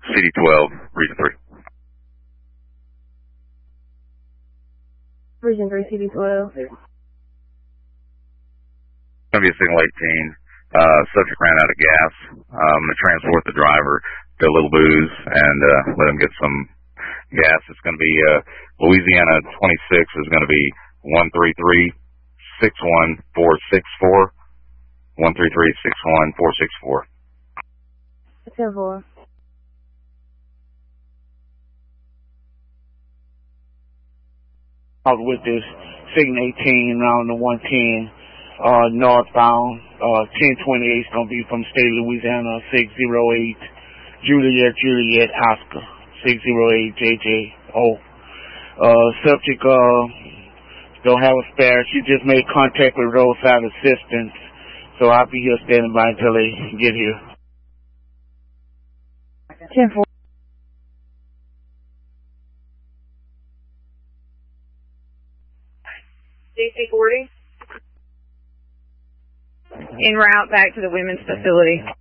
CD12, Region 3. Region 3, CD12. It's going to be a single 18. Subject ran out of gas. I'm going to transport the driver to Little Booze and let him get some gas. It's going to be Louisiana 26 is going to be 133-61464. 133-61464. 10-4. Out with this Signal 18 around the 110 northbound. 1028 is going to be from state of Louisiana, 608 Juliet Oscar, 608 JJO. Subject don't have a spare. She just made contact with roadside assistance, so I'll be here standing by until they get here. 10-4. DC 40. En route back to the women's facility.